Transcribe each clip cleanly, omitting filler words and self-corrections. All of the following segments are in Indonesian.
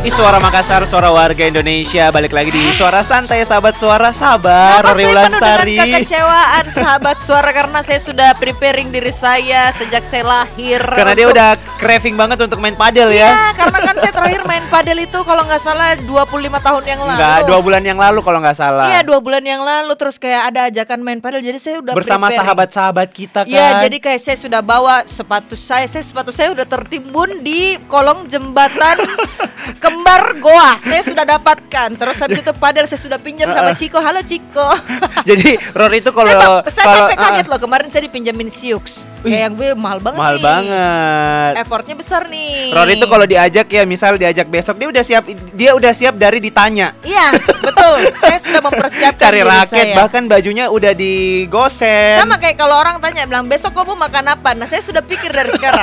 Suara Makassar, suara warga Indonesia. Balik lagi di Suara Santai, sahabat suara. Sabar, Rory Ulansari. Dengan kekecewaan sahabat suara, karena saya sudah preparing diri saya sejak saya lahir. Karena dia udah craving banget untuk main padel ya. Iya, karena kan saya terakhir main padel itu kalau nggak salah 25 tahun yang lalu. Enggak, 2 bulan yang lalu kalau nggak salah. Iya, 2 bulan yang lalu. Terus kayak ada ajakan main padel, jadi saya udah bersama preparing. sahabat-sahabat kita kan. Iya, jadi kayak saya sudah bawa sepatu saya udah tertimbun di kolong jembatan kembar goa. Saya sudah dapatkan. Terus habis itu padel saya sudah pinjam sama Ciko. Halo Ciko. Jadi Rory itu kalau saya sampai kaget loh, kemarin saya dipinjemin Siux. Kayak yang gue mahal banget mahal nih. banget. Effortnya besar nih. Rory itu kalau diajak ya, misal diajak besok dia udah siap dari ditanya. Iya, betul. Saya sudah mempersiapkan Cari diri raket, saya. bahkan bajunya udah digosen. Sama kayak kalau orang tanya bilang besok kamu makan apa? Nah, saya sudah pikir dari sekarang.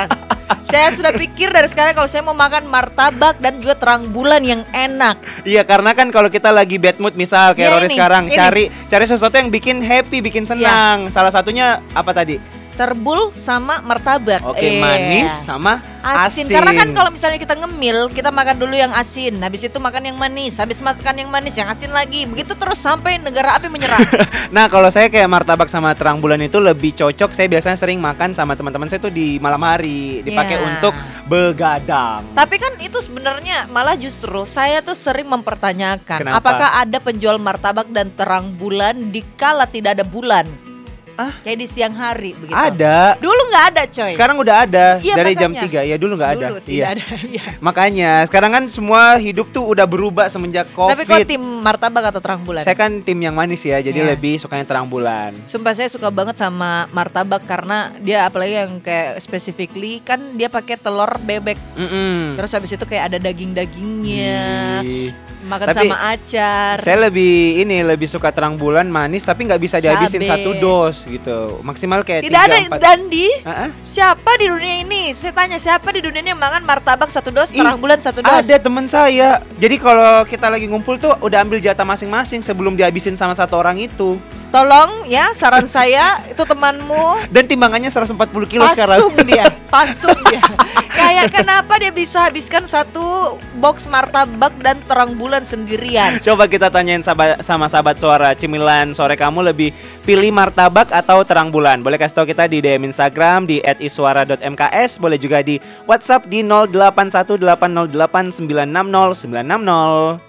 Kalau saya mau makan martabak dan juga terang bulan yang enak. Iya, karena kan kalau kita lagi bad mood misal kayak Iya, Rory ini. sekarang cari sesuatu yang bikin happy, bikin senang. Salah satunya apa tadi? Terbul sama martabak. Oke, manis sama asin. Karena kan kalau misalnya kita ngemil, kita makan dulu yang asin, habis itu makan yang manis, habis makan yang manis, yang asin lagi. Begitu terus sampai negara api menyerah. Nah, kalau saya kayak martabak sama terang bulan itu lebih cocok. Saya biasanya sering makan sama teman-teman saya tuh di malam hari, dipakai untuk begadang. Tapi kan itu sebenarnya malah justru saya tuh sering mempertanyakan, Kenapa? apakah ada penjual martabak dan terang bulan dikala tidak ada bulan? Kayak di siang hari begitu. Ada. Dulu nggak ada, coy. Sekarang udah ada. Iya, dari jam makanya. 3 ya, dulu nggak ada. Dulu tidak ada. Iya. Makanya sekarang kan semua hidup tuh udah berubah semenjak Covid. Tapi kok tim martabak atau terang bulan? Saya kan tim yang manis ya, jadi Iya. lebih sukanya terang bulan. Sumpah saya suka banget sama martabak karena dia apalagi yang kayak specifically kan dia pakai telur bebek. Terus habis itu kayak ada daging-dagingnya. Ih. Makan Tapi sama acar. Saya lebih suka terang bulan manis, tapi nggak bisa dihabisin Cabe. 1 dos gitu. Maksimal kayak Tidak 3, ada 4. Dandi. Ah, ah. Siapa di dunia ini? Saya tanya siapa di dunia ini yang makan martabak 1 dos, Ih, terang bulan 1 dos? Ada temen saya. Jadi kalau kita lagi ngumpul tuh udah ambil jatah masing-masing sebelum dihabisin sama 1 orang itu. Tolong ya, saran saya itu temanmu Dan timbangannya 140 kilo sekarang. pasung dia. Kayak kenapa dia bisa habiskan 1 box martabak dan terang bulan sendirian? Coba kita tanyain sama sahabat suara Cimilan sore, kamu lebih pilih martabak atau terang bulan? Boleh kasih tahu kita di DM Instagram di @iswara.mks, boleh juga di WhatsApp di 081808960960.